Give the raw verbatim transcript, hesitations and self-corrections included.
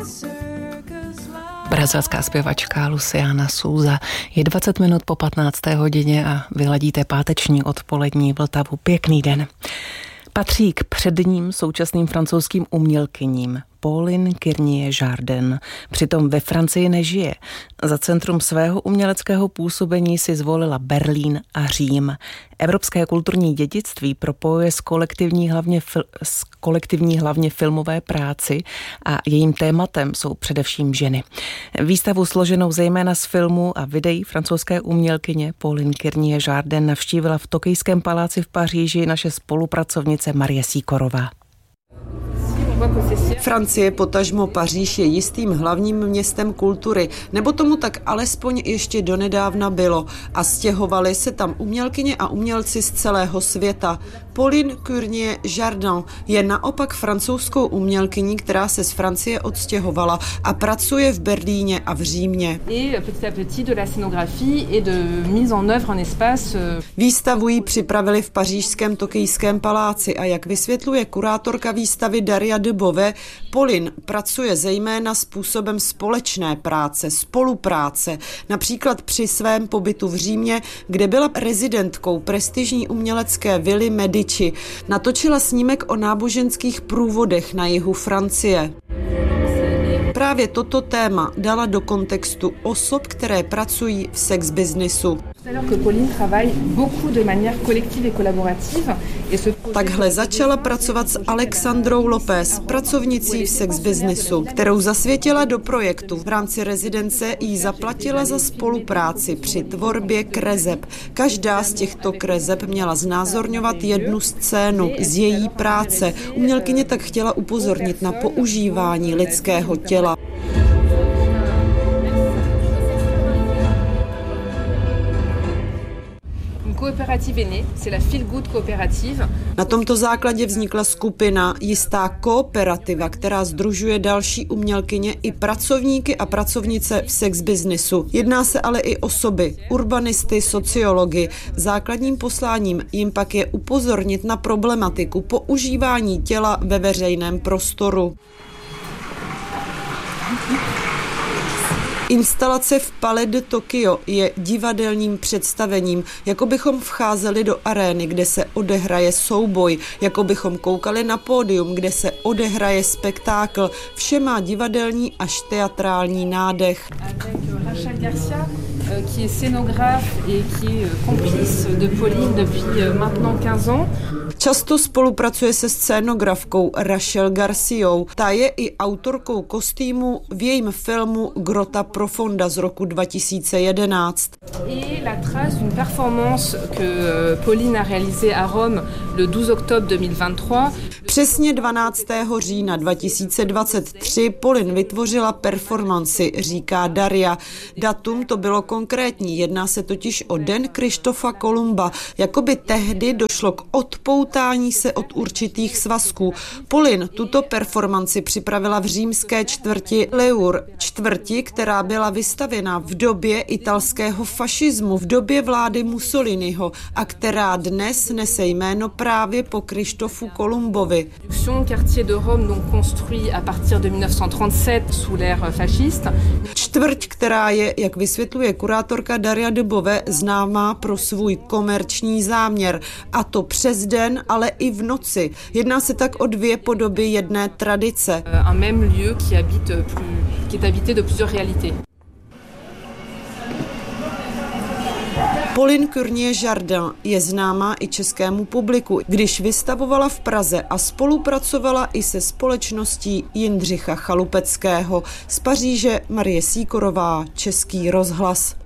Brazilská zpěvačka Luciana Souza. Je dvacet minut po patnácté hodině a vyladíte páteční odpolední Vltavu. Pěkný den. Patří k předním současným francouzským umělkyním. Pauline Kirnier-Jardin přitom ve Francii nežije. Za centrum svého uměleckého působení si zvolila Berlín a Řím. Evropské kulturní dědictví propojuje s kolektivní hlavně, fil, s kolektivní hlavně filmové práci a jejím tématem jsou především ženy. Výstavu složenou zejména z filmů a videí francouzské umělkyně Pauline Kirnier-Jardin navštívila v Tokijském paláci v Paříži naše spolupracovnice Marie Síkorová. Francie, potažmo Paříž, je jistým hlavním městem kultury, nebo tomu tak alespoň ještě donedávna bylo, a stěhovali se tam umělkyně a umělci z celého světa. Pauline Kirnier-Jardin je naopak francouzskou umělkyní, která se z Francie odstěhovala a pracuje v Berlíně a v Římě. Výstavu jí připravili v pařížském Tokijském paláci a jak vysvětluje kurátorka výstavy Daria Debové, Pauline pracuje zejména způsobem společné práce, spolupráce, například při svém pobytu v Římě, kde byla rezidentkou prestižní umělecké vily Medici. Natočila snímek o náboženských průvodech na jihu Francie. Právě toto téma dala do kontextu osob, které pracují v sex businessu. Takhle začala pracovat s Alexandrou López, pracovnicí v sex businessu, kterou zasvětila do projektu. V rámci rezidence jí zaplatila za spolupráci při tvorbě kreseb. Každá z těchto kreseb měla znázorňovat jednu scénu z její práce. Umělkyně tak chtěla upozornit na používání lidského těla. Na tomto základě vznikla skupina Jistá kooperativa, která sdružuje další umělkyně i pracovníky a pracovnice v sex businessu. Jedná se ale i osoby, urbanisty, sociology. Základním posláním jim pak je upozornit na problematiku používání těla ve veřejném prostoru. Instalace v Palais de Tokio je divadelním představením, jako bychom vcházeli do arény, kde se odehraje souboj, jako bychom koukali na pódium, kde se odehraje spektákl. Vše má divadelní až teatrální nádech. Qui est scénographe et qui est complice de Pauline depuis maintenant quinze ans. Často spolupracuje se scénografkou Rachel Garciou. Ta je i autorkou kostýmu v jejím filmu Grota Profonda z roku dva tisíce jedenáct. Et la trace d'une performance que Pauline a réalisée à Rome le douze octobre deux mille vingt-trois. Přesně dvanáctého října dva tisíce dvacet tři Pauline vytvořila performanci, říká Daria. Datum to bylo konkrétní, jedná se totiž o den Krištofa Kolumba. Jakoby tehdy došlo k odpoutání se od určitých svazků. Pauline tuto performanci připravila v římské čtvrti Leur, čtvrti, která byla vystavěna v době italského fašismu, v době vlády Mussoliniho a která dnes nese jméno právě po Krištofu Kolumbovi. Quartier de Rome, donc construit à partir de mille neuf cent trente-sept sous l'ère fasciste. Čtvrť, která je, jak vysvětluje kurátorka Daria Debové, známá pro svůj komerční záměr, a to přes den, ale i v noci. Jedná se tak o dvě podoby jedné tradice. Un même lieu qui habite plus, qui est habité de plusieurs réalités. Pauline Kirnier-Jardin je známá i českému publiku, když vystavovala v Praze a spolupracovala i se společností Jindřicha Chalupeckého. Z Paříže Marie Síkorová, Český rozhlas.